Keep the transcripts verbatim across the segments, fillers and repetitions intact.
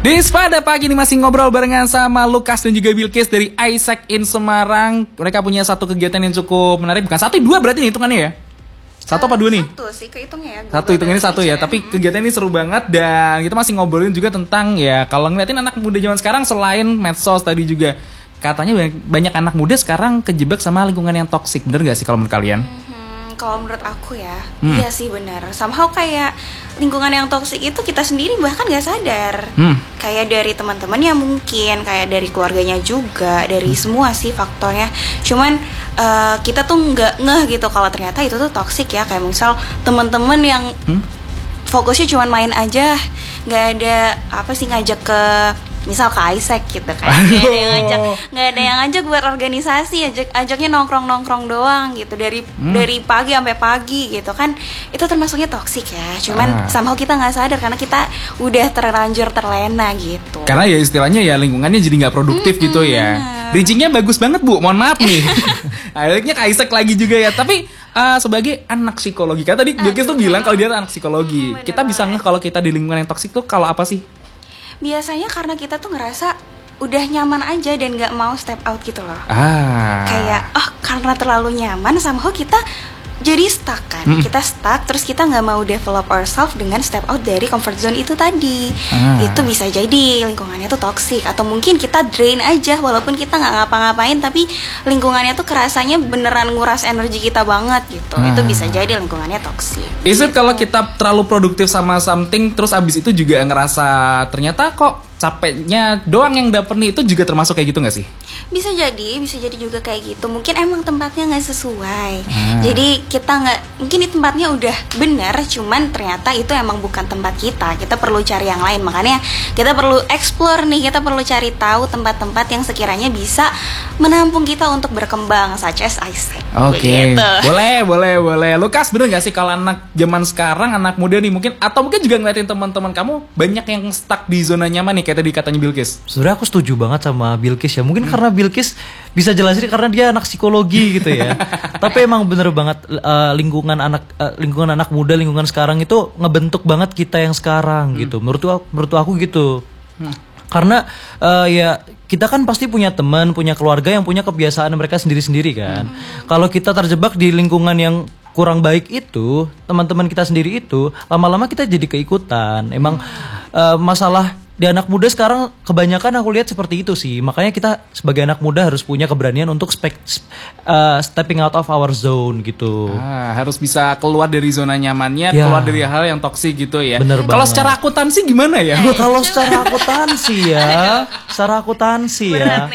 Di pada pagi ini masih ngobrol barengan sama Lukas dan juga Bilkis dari Isaac in Semarang. Mereka punya satu kegiatan yang cukup menarik. Bukan satu, dua berarti nih hitungannya ya? Satu uh, apa dua nih? Satu sih kehitungnya ya. Satu hitungannya satu ya. Tapi kegiatan ini seru banget. Dan kita masih ngobrolin juga tentang ya, kalau ngeliatin anak muda zaman sekarang selain medsos tadi juga, katanya banyak, banyak anak muda sekarang kejebak sama lingkungan yang toksik. Bener gak sih kalau menurut kalian? Hmm. Kalau menurut aku ya, hmm. iya sih benar. Somehow kayak lingkungan yang toksik itu kita sendiri bahkan gak sadar. Hmm. Kayak dari teman-temannya mungkin, kayak dari keluarganya juga, dari hmm. semua sih faktornya. Cuman uh, kita tuh nggak ngeh gitu kalau ternyata itu tuh toksik ya. Kayak misal teman-teman yang hmm? fokusnya cuman main aja, nggak ada apa sih ngajak ke misal ke Isaac gitu kan, nggak ada yang ngajak, nggak ada yang ngajak buat organisasi, ajak ajaknya nongkrong nongkrong doang gitu dari hmm. dari pagi sampai pagi gitu kan, itu termasuknya toksik ya. Cuman ah. somehow kita nggak sadar karena kita udah terlanjur terlena gitu. Karena ya istilahnya ya lingkungannya jadi nggak produktif mm-hmm. gitu ya. Bridgingnya bagus banget Bu, mohon maaf nih. Akhirnya ke Isaac lagi juga ya. Tapi uh, sebagai anak psikologi, kan tadi Bilkis tuh bilang kalau dia anak psikologi, hmm, kita bisa ngeh kalau kita di lingkungan yang toksik tuh kalau apa sih? Biasanya karena kita tuh ngerasa udah nyaman aja dan gak mau step out gitu loh. Ah. Kayak, oh karena terlalu nyaman somehow kita jadi stuck kan. Mm. Kita stuck terus kita gak mau develop ourselves dengan step out dari comfort zone itu tadi. Ah. Itu bisa jadi lingkungannya tuh toxic. Atau mungkin kita drain aja walaupun kita gak ngapa-ngapain, tapi lingkungannya tuh kerasanya beneran nguras energi kita banget gitu. Ah. Itu bisa jadi lingkungannya toxic. Is it gitu. Kalau kita terlalu produktif sama something terus abis itu juga ngerasa ternyata kok capeknya doang yang dapet nih, itu juga termasuk kayak gitu gak sih? Bisa jadi, bisa jadi juga kayak gitu. Mungkin emang tempatnya gak sesuai. ah. Jadi kita gak, mungkin di tempatnya udah benar, cuman ternyata itu emang bukan tempat kita. Kita perlu cari yang lain. Makanya kita perlu explore nih, kita perlu cari tahu tempat-tempat yang sekiranya bisa menampung kita untuk berkembang, such as Isaac. Oke, okay. boleh, boleh, boleh. Lukas, bener gak sih kalau anak zaman sekarang, anak muda nih mungkin, atau mungkin juga ngeliatin teman-teman kamu banyak yang stuck di zona nyaman nih kayak tadi katanya Bilkis? Sebenarnya aku setuju banget sama Bilkis ya. Mungkin hmm. karena Bilkis bisa jelasin karena dia anak psikologi gitu ya. Tapi emang bener banget uh, lingkungan anak uh, lingkungan anak muda, lingkungan sekarang itu ngebentuk banget kita yang sekarang hmm. gitu. Menurut aku, menurut aku gitu. Hmm. Karena uh, ya kita kan pasti punya teman, punya keluarga yang punya kebiasaan mereka sendiri-sendiri kan. Hmm. Kalau kita terjebak di lingkungan yang kurang baik itu, teman-teman kita sendiri itu, lama-lama kita jadi keikutan. Emang uh, masalah di anak muda sekarang kebanyakan aku lihat seperti itu sih. Makanya kita sebagai anak muda harus punya keberanian untuk spek, uh, stepping out of our zone gitu. Ah, harus bisa keluar dari zona nyamannya, ya. Keluar dari hal yang toksik gitu ya. Kalau secara akuntansi gimana ya? Kalau secara akuntansi ya, secara akuntansi ya.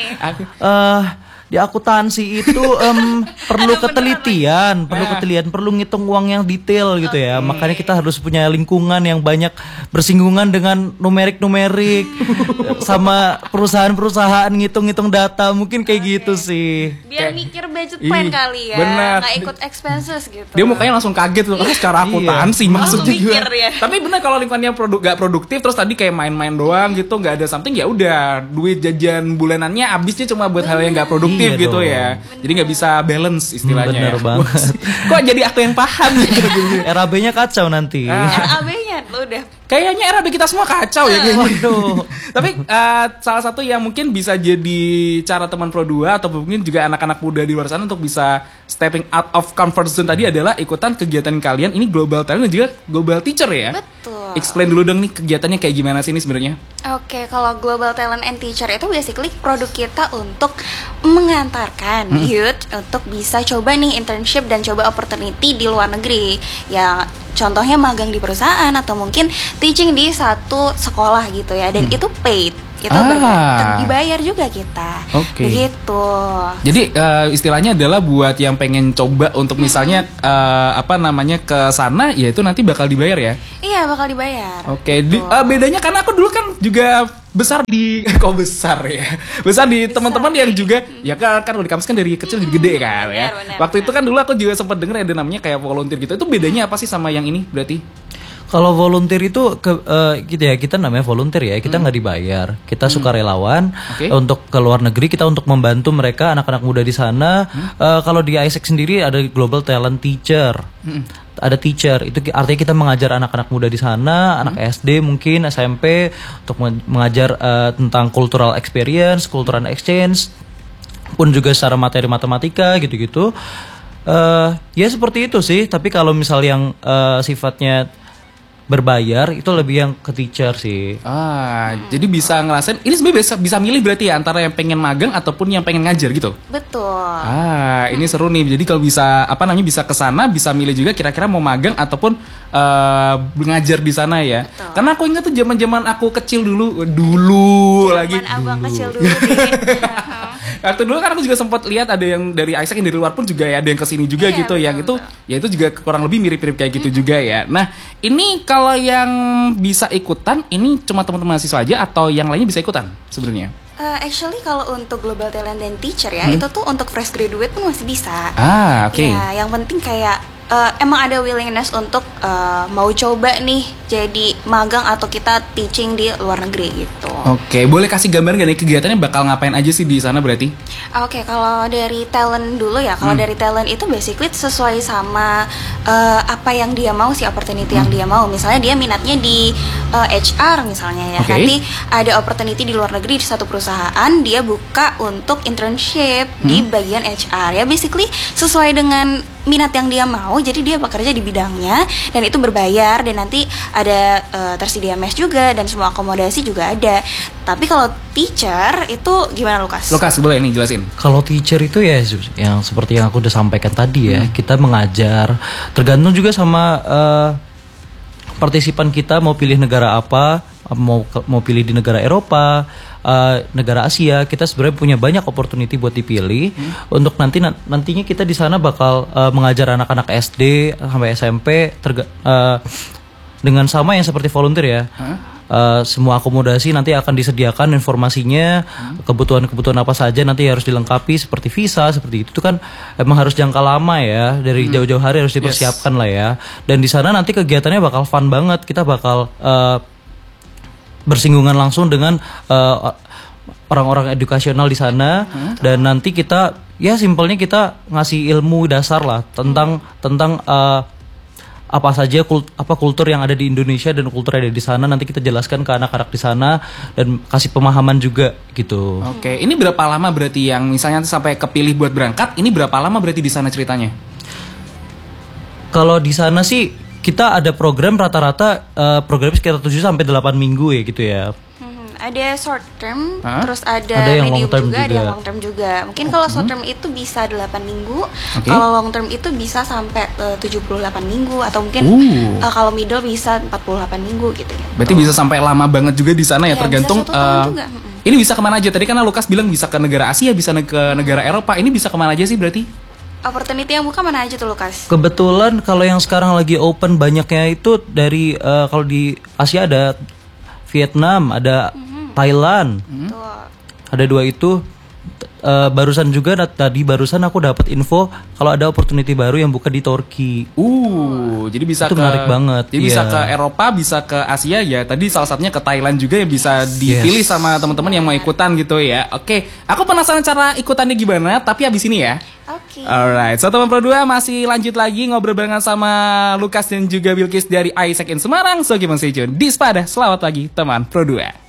Uh, di akuntansi itu um, perlu ketelitian, perlu ketelitian, perlu ngitung uang yang detail gitu ya. Okay. Makanya kita harus punya lingkungan yang banyak bersinggungan dengan numerik-numerik sama perusahaan-perusahaan ngitung-ngitung data, mungkin kayak okay. gitu sih. Biar mikir budget plan Ih, kali ya, nggak ikut expenses gitu. Dia mukanya langsung kaget tuh, oh, secara akuntansi iya. maksudnya juga. Ya. Tapi benar kalau lingkungannya produk gak produktif, terus tadi kayak main-main doang gitu, nggak ada something, ya udah duit jajan bulanannya habisnya cuma buat bener. Hal yang nggak produktif. Iya gitu dong. Ya, bener. Jadi nggak bisa balance istilahnya. Bener ya. banget. Kok jadi aku yang paham gitu. R A B-nya kacau nanti. Ah. R A B-nya lo udah. Kayaknya R A B kita semua kacau ya kayaknya. Tapi uh, salah satu yang mungkin bisa jadi cara teman Pro dua atau mungkin juga anak-anak muda di luar sana untuk bisa stepping out of comfort zone tadi adalah ikutan kegiatan kalian. Ini Global Talent dan juga Global Teacher ya. Betul. Explain dulu dong nih kegiatannya kayak gimana sih ini sebenarnya? Oke, okay, kalau Global Talent and Teacher itu basically produk kita untuk mengantarkan hmm. youth untuk bisa coba nih internship dan coba opportunity di luar negeri. Ya contohnya magang di perusahaan atau mungkin teaching di satu sekolah gitu ya. Dan hmm. itu paid. Itu ah. dibayar juga kita. Oke. Okay. Begitu. Jadi uh, istilahnya adalah buat yang pengen coba untuk misalnya uh, apa namanya ke sana, ya itu nanti bakal dibayar ya? Iya, bakal dibayar. Oke. Okay. Uh, bedanya karena aku dulu kan juga besar di kok besar ya besar di besar, teman-teman yang juga ya kan kan di kampus kan dari kecil jadi gede kan ya. Benar, benar, waktu benar. Itu kan dulu aku juga sempat denger ada namanya kayak volunteer gitu. Itu bedanya apa sih sama yang ini berarti? Kalau volunteer itu ke, uh, gitu ya, kita namanya volunteer ya, kita nggak hmm. dibayar, kita hmm. sukarelawan okay. untuk ke luar negeri, kita untuk membantu mereka anak-anak muda di sana. Hmm. Uh, kalau di I S E C sendiri ada Global Talent Teacher, hmm. ada teacher, itu artinya kita mengajar anak-anak muda di sana, hmm. anak S D mungkin, S M P untuk mengajar uh, tentang cultural experience, cultural exchange, pun juga secara materi matematika gitu-gitu. Uh, ya seperti itu sih. Tapi kalau misal yang uh, sifatnya berbayar itu lebih yang ke teacher sih. Ah, hmm. jadi bisa ngerasain. Ini sebenarnya bisa bisa milih berarti ya antara yang pengen magang ataupun yang pengen ngajar gitu. Betul. Ah, ini seru nih. Jadi kalau bisa apa namanya bisa ke sana, bisa milih juga kira-kira mau magang ataupun uh, ngajar di sana ya. Betul. Karena aku ingat tuh zaman-zaman aku kecil dulu, dulu zaman lagi. Zaman abang kecil dulu nih. Waktu dulu kan aku juga sempat lihat ada yang dari I S E C yang dari luar pun juga ya, ada yang kesini juga iya, gitu. Betul, yang itu betul. Ya itu juga kurang lebih mirip-mirip kayak gitu mm-hmm. juga ya. Nah, ini kalau yang bisa ikutan ini cuma teman-teman mahasiswa aja atau yang lainnya bisa ikutan sebenarnya? Uh, actually kalau untuk Global Talent dan Teacher ya, hmm. itu tuh untuk fresh graduate pun masih bisa. Ah, oke. Okay. Ya, yang penting kayak uh, emang ada willingness untuk uh, mau coba nih jadi magang atau kita teaching di luar negeri gitu. Oke, okay. Boleh kasih gambar nggak nih kegiatannya bakal ngapain aja sih di sana berarti? Oke, okay, kalau dari talent dulu ya, kalau hmm. dari talent itu basically sesuai sama uh, apa yang dia mau, si opportunity hmm. yang dia mau. Misalnya dia minatnya di uh, H R misalnya ya, okay. Nanti ada opportunity di luar negeri di satu perusahaan, dia buka untuk internship hmm. di bagian H R ya, basically sesuai dengan minat yang dia mau, jadi dia bekerja di bidangnya dan itu berbayar dan nanti ada uh, tersedia mes juga dan semua akomodasi juga ada. Tapi kalau teacher itu gimana Lukas? Lukas boleh nih jelasin. Kalau teacher itu ya yang seperti yang aku udah sampaikan tadi ya, hmm. kita mengajar tergantung juga sama uh, partisipan kita mau pilih negara apa, mau mau pilih di negara Eropa, uh, negara Asia. Kita sebenarnya punya banyak opportunity buat dipilih hmm. untuk nanti nantinya kita di sana bakal uh, mengajar anak-anak S D sampai S M P terga, uh, dengan sama yang seperti volunteer ya. Huh? Uh, semua akomodasi nanti akan disediakan informasinya, hmm. kebutuhan-kebutuhan apa saja nanti harus dilengkapi seperti visa seperti itu. Itu kan emang harus jangka lama ya, dari hmm. jauh-jauh hari harus dipersiapkan yes. lah ya. Dan di sana nanti kegiatannya bakal fun banget. Kita bakal uh, bersinggungan langsung dengan uh, orang-orang edukasional di sana hmm. dan nanti kita ya simpelnya kita ngasih ilmu dasar lah tentang hmm. tentang uh, apa saja kult, apa kultur yang ada di Indonesia dan kultur yang ada di sana, nanti kita jelaskan ke anak-anak di sana dan kasih pemahaman juga gitu. Oke, ini berapa lama berarti yang misalnya sampai kepilih buat berangkat? Ini berapa lama berarti di sana ceritanya? Kalau di sana sih kita ada program rata-rata uh, programnya sekitar tujuh sampai delapan minggu ya gitu ya. Ada short term, huh? terus ada, ada medium juga, juga, ada yang long term juga. Mungkin oh, kalau short term itu bisa delapan minggu, okay. Kalau long term itu bisa sampai uh, tujuh puluh delapan minggu atau mungkin uh. uh, kalau middle bisa empat puluh delapan minggu gitu ya. Berarti bisa sampai lama banget juga di sana ya, ya tergantung uh, juga. Ini bisa kemana aja? Tadi kan Lukas bilang bisa ke negara Asia, bisa ke negara Eropa. Ini bisa kemana aja sih berarti? Opportunity yang buka mana aja tuh Lukas? Kebetulan kalau yang sekarang lagi open banyaknya itu dari uh, kalau di Asia ada Vietnam, ada hmm. Thailand, hmm. ada dua itu. Uh, barusan juga tadi barusan aku dapat info kalau ada opportunity baru yang buka di Turki. Uh, jadi bisa itu ke menarik banget. Jadi yeah. bisa ke Eropa, bisa ke Asia ya. Tadi salah satunya ke Thailand juga yang bisa dipilih yes. sama teman-teman yang mau ikutan gitu ya. Oke, aku penasaran cara ikutannya gimana, tapi habis ini ya. Oke. Okay. Alright, so teman Pro dua masih lanjut lagi ngobrol barengan sama Lukas dan juga Bilkis dari I S E C in Semarang. So gimana stay tune di Sepada. Selamat pagi teman Pro dua.